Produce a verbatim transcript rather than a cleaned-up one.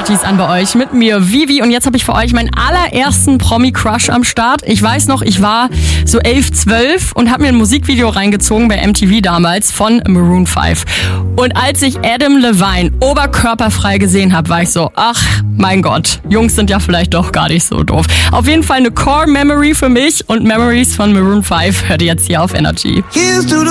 Partys an bei euch mit mir, Vivi. Und jetzt habe ich für euch meinen allerersten Promi-Crush am Start. Ich weiß noch, ich war so elf, zwölf und habe mir ein Musikvideo reingezogen bei M T V damals von Maroon five. Und als ich Adam Levine oberkörperfrei gesehen habe, war ich so, ach mein Gott, Jungs sind ja vielleicht doch gar nicht so doof. Auf jeden Fall eine Core-Memory für mich und Memories von Maroon five hört ihr jetzt hier auf Energy.